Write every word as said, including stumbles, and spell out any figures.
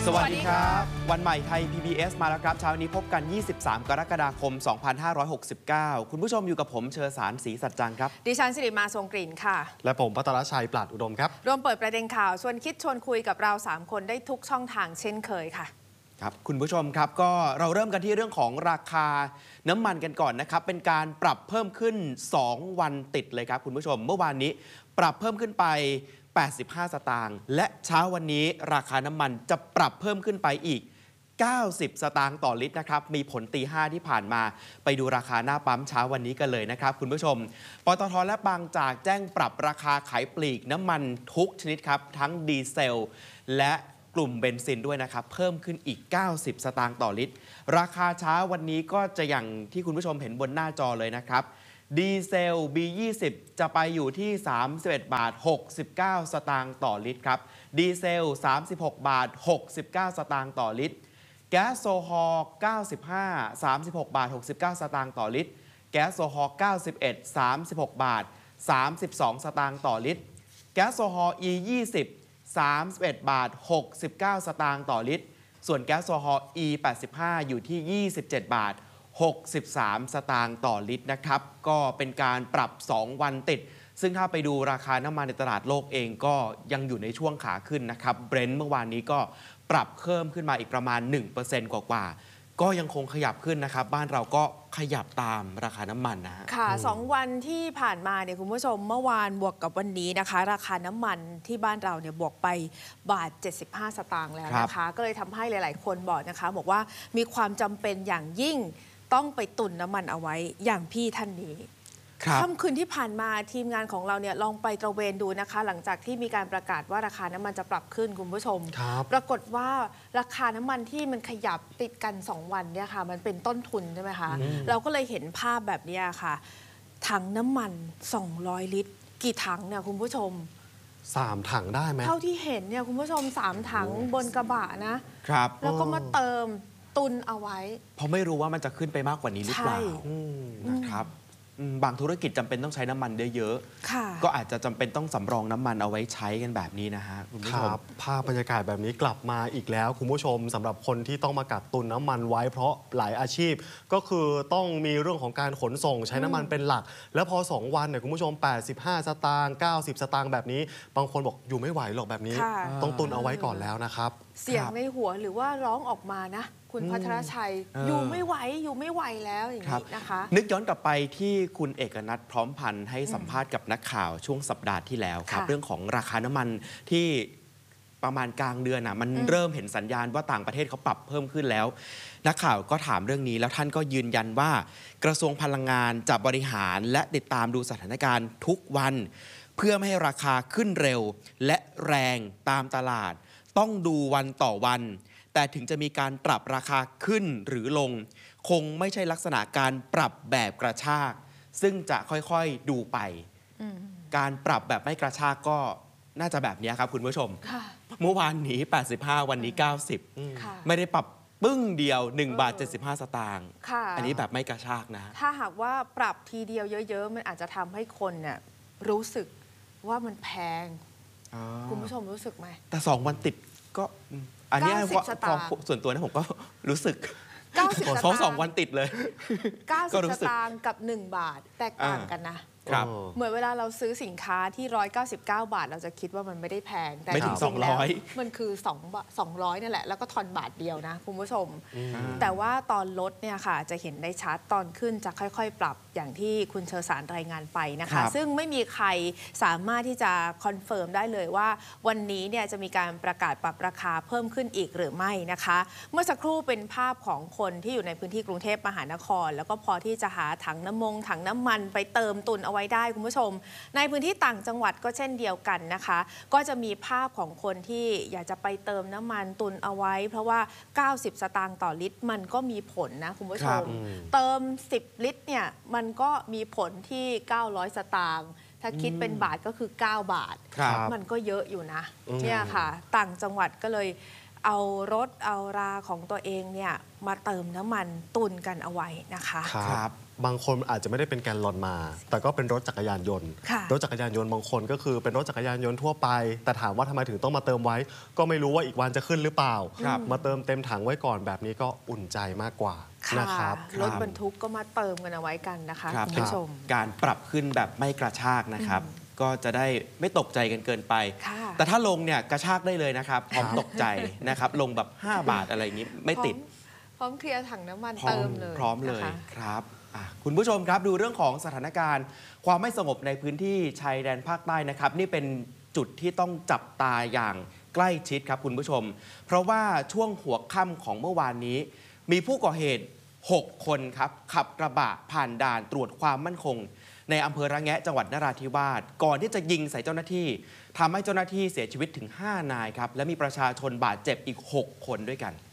สวัสดีครับวันใหม่ไทย พี บี เอส มาแล้วครับเช้านี้พบกันยี่สิบสามกรกฎาคมสองพันห้าร้อยหกสิบเก้าคุณผู้ชมอยู่กับผมเชอสารศรีสัจจังครับดิฉันสิริมาทรงกลิ่นค่ะและผมพัทรชัยปราดอุดมครับรวมเปิดประเด็นข่าวชวนคิดชวนคุยกับเราสามคนได้ทุกช่องทางเช่นเคยค่ะครับคุณผู้ชมครับก็เราเริ่มกันที่เรื่องของราคาน้ำมันกันก่อนนะครับเป็นการปรับเพิ่มขึ้นสองวันติดเลยครับคุณผู้ชมเมื่อวานนี้ปรับเพิ่มขึ้นไปแปดสิบห้าสตางค์และเช้าวันนี้ราคาน้ำมันจะปรับเพิ่มขึ้นไปอีกเก้าสิบสตางค์ต่อลิตรนะครับมีผลตีห้าที่ผ่านมาไปดูราคาหน้าปั๊มเช้าวันนี้กันเลยนะครับคุณผู้ชมปตท.และบางจากแจ้งปรับราคาขายปลีกน้ำมันทุกชนิดครับทั้งดีเซลและกลุ่มเบนซินด้วยนะครับเพิ่มขึ้นอีกเก้าสิบสตางค์ต่อลิตรราคาเช้าวันนี้ก็จะอย่างที่คุณผู้ชมเห็นบนหน้าจอเลยนะครับดีเซล บี ยี่สิบ จะไปอยู่ที่สามสิบเอ็ดบาทหกสิบเก้าสตางค์ต่อลิตรครับดีเซลสามสิบหกบาทหกสิบเก้าสตางค์ต่อลิตรแก๊สโซฮอล์เก้าสิบห้า สามสิบหกบาทหกสิบเก้าสตางค์ต่อลิตรแก๊สโซฮอล์เก้าสิบเอ็ด สามสิบหกบาทสามสิบสองสตางค์ต่อลิตรแก๊สโซฮอล์ อี ยี่สิบ สามสิบเอ็ดบาทหกสิบเก้าสตางค์ต่อลิตรส่วนแก๊สโซฮอล์ อี แปดสิบห้า อยู่ที่ยี่สิบเจ็ดบาทหกสิบสามสตางค์ต่อลิตรนะครับก็เป็นการปรับสองวันติดซึ่งถ้าไปดูราคาน้ำมันในตลาดโลกเองก็ยังอยู่ในช่วงขาขึ้นนะครับเบรนท์เมื่อวานนี้ก็ปรับเพิ่มขึ้นมาอีกประมาณ หนึ่งเปอร์เซ็นต์ กว่าๆก็ยังคงขยับขึ้นนะครับบ้านเราก็ขยับตามราคาน้ำมันนะฮะค่ะสองวันที่ผ่านมาเนี่ยคุณผู้ชมเมื่อวานบวกกับวันนี้นะคะราคาน้ำมันที่บ้านเราเนี่ยบวกไปบาทเจ็ดสิบห้าสตางค์แล้วนะคะก็เลยทำให้หลายๆคนบอกนะคะบอกว่ามีความจำเป็นอย่างยิ่งต้องไปตุนน้ำมันเอาไว้อย่างพี่ท่านนี้ค่ำคืนที่ผ่านมาทีมงานของเราเนี่ยลองไปตระเวนดูนะคะหลังจากที่มีการประกาศว่าราคาน้ำมันจะปรับขึ้นคุณผู้ชมปรากฏว่าราคาน้ำมันที่มันขยับติดกันสองวันเนี่ยค่ะมันเป็นต้นทุนใช่ไหมคะเราก็เลยเห็นภาพแบบนี้ค่ะถังน้ำมันสองร้อยลิตรกี่ถังเนี่ยคุณผู้ชมสามถังได้ไหมเท่าที่เห็นเนี่ยคุณผู้ชมสามถังบนกระบะนะครับแล้วก็มาเติมตุนเอาไว้เพราะไม่รู้ว่ามันจะขึ้นไปมากกว่านี้หรือเปล่านะครับบางธุรกิจจำเป็นต้องใช้น้ำมันเยอะๆก็อาจจะจำเป็นต้องสำรองน้ำมันเอาไว้ใช้กันแบบนี้นะฮะคุณผู้ชมภาพบรรยากาศแบบนี้กลับมาอีกแล้วคุณผู้ชมสำหรับคนที่ต้องมากักตุนน้ำมันไว้เพราะหลายอาชีพก็คือต้องมีเรื่องของการขนส่งใช้น้ำมันเป็นหลักแล้วพอสองวันเนี่ยคุณผู้ชมแปดสิบห้าสตางค์เก้าสิบสตางค์แบบนี้บางคนบอกอยู่ไม่ไหวหรอกแบบนี้ต้องตุนเอาไว้ก่อนแล้วนะครับเสียงในหัวหรือว่าร้องออกมานะคุณพัทรชัยอยู่ไม่ไหวอยู่ไม่ไหวแล้วอย่างนี้นะคะนึกย้อนกลับไปที่คุณเอกนัทพร้อมพันธ์ให้สัมภาษณ์กับนักข่าวช่วงสัปดาห์ที่แล้วครับเรื่องของราคาน้ำมันที่ประมาณกลางเดือนน่ะมันเริ่มเห็นสัญญาณว่าต่างประเทศเขาปรับเพิ่มขึ้นแล้วนักข่าวก็ถามเรื่องนี้แล้วท่านก็ยืนยันว่ากระทรวงพลังงานจะบริหารและติดตามดูสถานการณ์ทุกวันเพื่อไม่ให้ราคาขึ้นเร็วและแรงตามตลาดต้องดูวันต่อวันแต่ถึงจะมีการปรับราคาขึ้นหรือลงคงไม่ใช่ลักษณะการปรับแบบกระชากซึ่งจะค่อยๆดูไปการปรับแบบไม่กระชากก็น่าจะแบบนี้ครับคุณผู้ชมเมื่อวานนี้แปดสิบห้าวันนี้เก้าสิบไม่ได้ปรับปึ้งเดียวหนึ่งบาทเจ็ดสิบห้าสตางค์อันนี้แบบไม่กระชากนะถ้าหากว่าปรับทีเดียวเยอะๆมันอาจจะทำให้คนเนี่ยรู้สึกว่ามันแพงคุณผู้ชมรู้สึกไหมแต่สองวันติดก็อันนี้ส่วนตัวนะผมก็รู้สึกเก้าสิบสตางค์เพราะสองวันติดเลยเก้าสิบสตางค์กับหนึ่งบาทแตกต่างกันนะเหมือนเวลาเราซื้อสินค้าที่หนึ่งร้อยเก้าสิบเก้าบาทเราจะคิดว่ามันไม่ได้แพงแต่จริงๆแล้วมันคือสองสองร้อยนั่นแหละแล้วก็ทอนบาทเดียวนะคุณผู้ชมแต่ว่าตอนลดเนี่ยค่ะจะเห็นได้ชัดตอนขึ้นจะค่อยๆปรับอย่างที่คุณเชอสารรายงานไปนะคะซึ่งไม่มีใครสามารถที่จะคอนเฟิร์มได้เลยว่าวันนี้เนี่ยจะมีการประกาศปรับราคาเพิ่มขึ้นอีกหรือไม่นะคะเมื่อสักครู่เป็นภาพของคนที่อยู่ในพื้นที่กรุงเทพมหานครแล้วก็พอที่จะหาถังน้ำมงถังน้ำมันไปเติมตุนเอาไว้ได้คุณผู้ชมในพื้นที่ต่างจังหวัดก็เช่นเดียวกันนะคะก็จะมีภาพของคนที่อยากจะไปเติมน้ำมันตุนเอาไว้เพราะว่าเก้าสิบสตางค์ต่อลิตรมันก็มีผลนะคุณผู้ชมเติมสิบลิตรเนี่ยมันก็มีผลที่เก้าร้อยสตางค์ถ้าคิดเป็นบาทก็คือเก้าบาทมันก็เยอะอยู่นะเนี่ยค่ะต่างจังหวัดก็เลยเอารถเอาราของตัวเองเนี่ยมาเติมน้ำมันตุนกันเอาไว้นะคะครับบางคนอาจจะไม่ได้เป็นแกนลอนมา แต่ก็เป็นรถจักรยานยนต์ค่ะรถจักรยานยนต์บางคนก็คือเป็นรถจักรยานยนต์ทั่วไป แต่ถามว่าทำไมถึงต้องมาเติมไว้ ก็ไม่รู้ว่าอีกวันจะขึ้นหรือเปล่าครับมาเติมเต็มถังไว้ก่อนแบบนี้ก็อุ่นใจมากกว่าค่ะนะครับรถบรรทุกก็มาเติมกันเอาไว้กันนะคะครับคุณผู้ชมการปรับขึ้นแบบไม่กระชากนะครับ ก็จะได้ไม่ตกใจกันเกินไปค่ะแต่ถ้าลงเนี่ยกระชากได้เลยนะครับพร้อมครับตกใจนะครับลงแบบ ห้า บาทอะไรอย่างนี้ไม่ติดพร้อมเคลียร์ถังน้ำมันพร้อเติมมเลยพร้อมเลยนะคะครับอ่ะคุณผู้ชมครับดูเรื่องของสถานการณ์ ความไม่สงบในพื้นที่ชายแดนภาคใต้นะครับ นี่เป็นจุดที่ต้องจับตาอย่างใกล้ชิดครับคุณผู้ชม เพราะว่าช่วงหัวค่ำของเมื่อวานนี้ มีผู้ก่อเหตุ หก คนครับขับกระบะผ่านด่านตรวจความมั่นคง ในอำเภอระแงะจังหวัดนราธิวาสก่อนที่จะยิงใส่เจ้าหน้าที่ทำให้เจ้าหน้าที่เสียชีวิตถึง ห้า นายครับและมีประชาชนบาดเจ็บอีก หก คนด้วยกัน